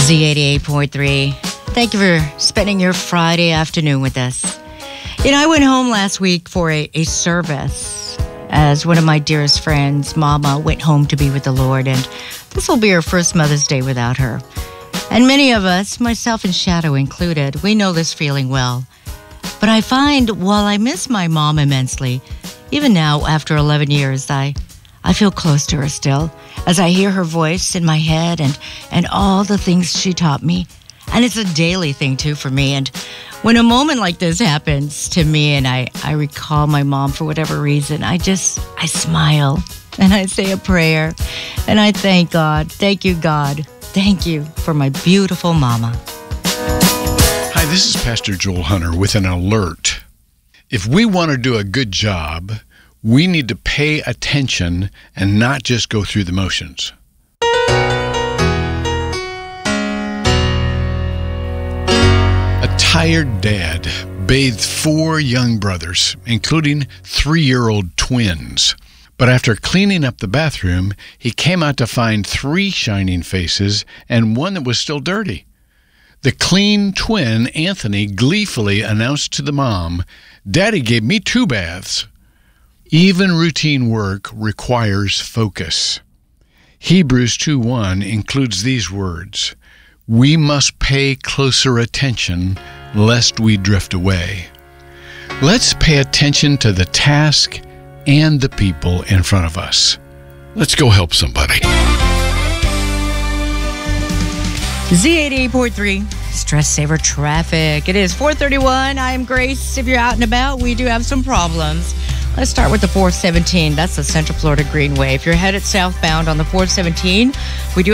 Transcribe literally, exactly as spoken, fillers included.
Z eighty-eight point three. Thank you for spending your Friday afternoon with us. You know, I went home last week for a, a service as one of my dearest friends, Mama, went home to be with the Lord, and this will be her first Mother's Day without her. And many of us, myself and Shadow included, we know this feeling well. But I find while I miss my mom immensely, even now after eleven years, I I feel close to her still as I hear her voice in my head and, and all the things she taught me. And it's a daily thing, too, for me. And when a moment like this happens to me and I, I recall my mom for whatever reason, I just, I smile and I say a prayer and I thank God. Thank you, God. Thank you for my beautiful mama. Hi, this is Pastor Joel Hunter with an alert. If we want to do a good job, we need to pay attention and not just go through the motions. A tired dad bathed four young brothers, including three-year-old twins. But after cleaning up the bathroom, he came out to find three shining faces and one that was still dirty. The clean twin, Anthony, gleefully announced to the mom, "Daddy gave me two baths." Even routine work requires focus. Hebrews two one includes these words, "We must pay closer attention lest we drift away." Let's pay attention to the task and the people in front of us. Let's go help somebody. Z eighty-eight point three, Stress Saver Traffic. It is four thirty-one. I'm Grace. If you're out and about, we do have some problems. Let's start with the four seventeen. That's the Central Florida Greenway. If you're headed southbound on the four seventeen, we do